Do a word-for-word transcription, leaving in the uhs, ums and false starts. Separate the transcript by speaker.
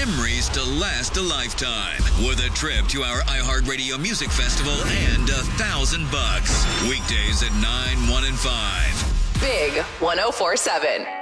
Speaker 1: memories to last a lifetime with a trip to our iHeartRadio Music Festival and a thousand bucks. Weekdays at nine, one, and five.
Speaker 2: Big one oh four seven.